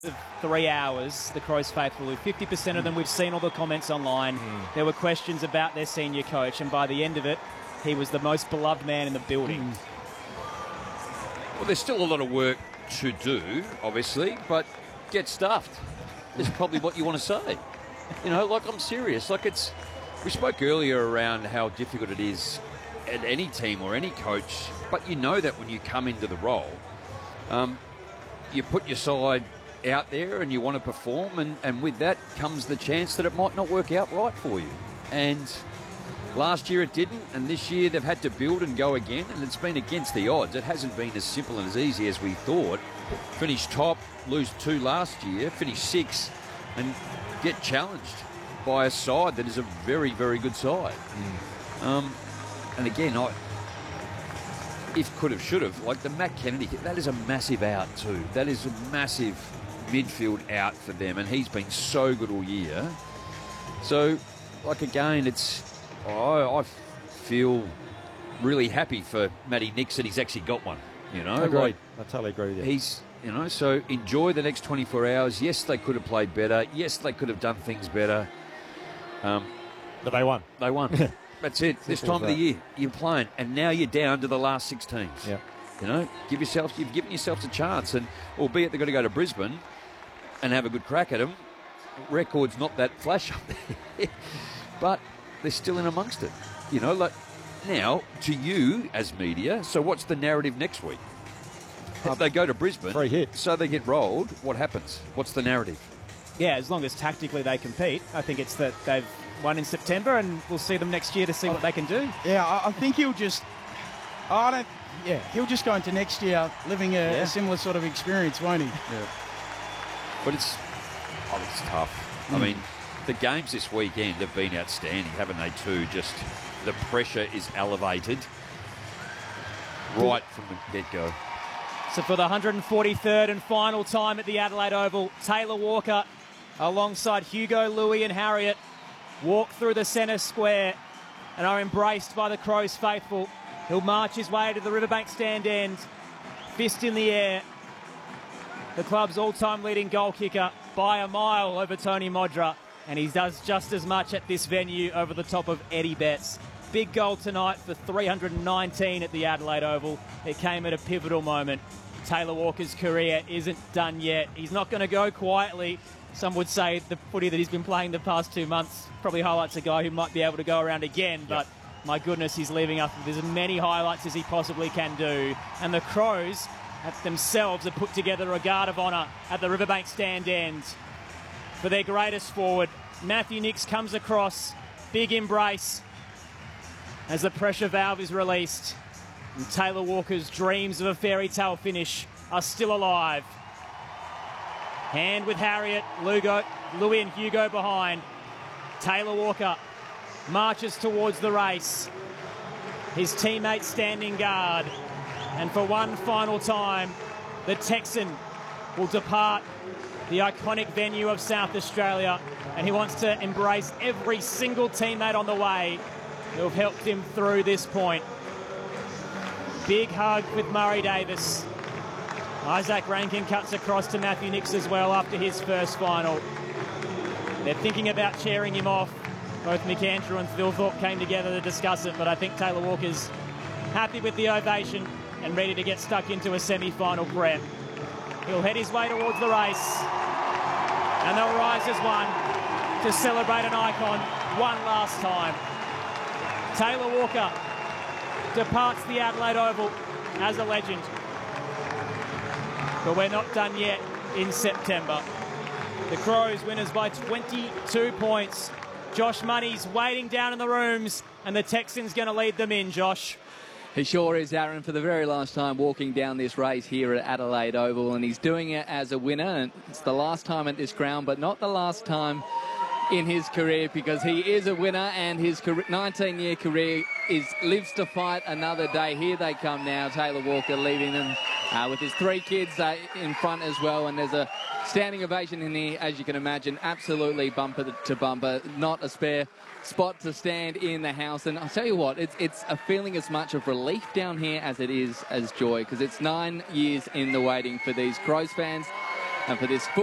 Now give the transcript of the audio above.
of 3 hours, the Crows faithful, 50% of them, we've seen all the comments online. There were questions about their senior coach, and by the end of it, he was the most beloved man in the building. Well, there's still a lot of work to do, obviously, but get stuffed is probably what you want to say. You know, like, I'm serious. Like, we spoke earlier around how difficult it is at any team or any coach, but you know that when you come into the role, you put your side out there and you want to perform, and with that comes the chance that it might not work out right for you. And last year it didn't, and this year they've had to build and go again, and it's been against the odds. It hasn't been as simple and as easy as we thought. Finish top, lose 2 last year, finish 6, and get challenged by a side that is a very, very good side. And again, if could have, should have, like the Matt Kennedy, that is a massive out too. That is a massive midfield out for them, and he's been so good all year. So, like, again, I feel really happy for Matty Nicks that he's actually got one. You know, I totally agree with you. So enjoy the next 24 hours. Yes, they could have played better. Yes, they could have done things better. But they won. They won. That's it. This time of the year, you're playing, and now you're down to the last 6 teams. Yeah. You know, you've given yourselves a chance, and albeit they've got to go to Brisbane and have a good crack at them, record's not that flash up there, but they're still in amongst it. You know, like, now, to you as media, so what's the narrative next week? If they go to Brisbane, 3 hits. so they get rolled, what happens? What's the narrative? Yeah, as long as tactically they compete, I think it's that they've won in September, and we'll see them next year to see what they can do. Yeah, I think he'll just... he'll just go into next year living a similar sort of experience, won't he? Yeah. But it's tough. I mean, the games this weekend have been outstanding, haven't they, too? Just the pressure is elevated right from the get-go. So for the 143rd and final time at the Adelaide Oval, Taylor Walker alongside Hugo, Louis and Harriet walk through the centre square and are embraced by the Crows faithful. He'll march his way to the Riverbank stand end, fist in the air. The club's all-time leading goal kicker by a mile over Tony Modra, and he does just as much at this venue over the top of Eddie Betts. Big goal tonight for 319 at the Adelaide Oval. It came at a pivotal moment. Taylor Walker's career isn't done yet. He's not going to go quietly. Some would say the footy that he's been playing the past 2 months probably highlights a guy who might be able to go around again, but my goodness, he's leaving us with as many highlights as he possibly can do. And the Crows themselves have put together a guard of honour at the Riverbank stand end for their greatest forward. Matthew Nicks comes across, big embrace as the pressure valve is released. And Taylor Walker's dreams of a fairy tale finish are still alive. Hand with Harriet, Louis and Hugo behind. Taylor Walker marches towards the race. His teammates standing guard. And for one final time, the Texan will depart the iconic venue of South Australia, and he wants to embrace every single teammate on the way who have helped him through this point. Big hug with Murray Davis. Isaac Rankin cuts across to Matthew Nicks as well after his first final. They're thinking about cheering him off. Both McAndrew and Thilthorpe came together to discuss it, but I think Taylor Walker's happy with the ovation and ready to get stuck into a semi-final prep. He'll head his way towards the race, and they'll rise as one to celebrate an icon one last time. Taylor Walker departs the Adelaide Oval as a legend. But we're not done yet in September. The Crows winners by 22 points. Josh Money's waiting down in the rooms, and the Texans going to lead them in, Josh. He sure is, Aaron, for the very last time walking down this race here at Adelaide Oval, and he's doing it as a winner. And it's the last time at this ground, but not the last time in his career, because he is a winner, and his 19-year career lives to fight another day. Here they come now, Taylor Walker leaving them with his 3 kids in front as well, and there's a standing ovation in here, as you can imagine, absolutely bumper to bumper, not a spare spot to stand in the house. And I'll tell you what, it's a feeling as much of relief down here as it is as joy, because it's 9 years in the waiting for these Crows fans and for this football